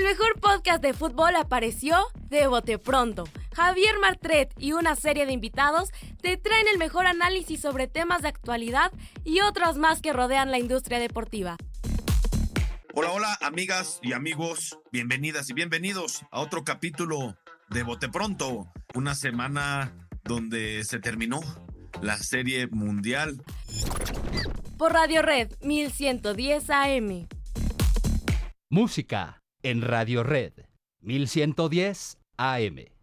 mejor podcast de fútbol apareció de bote pronto. Javier Martret y una serie de invitados te traen el mejor análisis sobre temas de actualidad y otros más que rodean la industria deportiva. Hola, hola, amigas y amigos, bienvenidas y bienvenidos a otro capítulo de Bote Pronto, una semana donde se terminó la Serie Mundial. Por Radio Red 1110 AM. Música en Radio Red 1110 AM.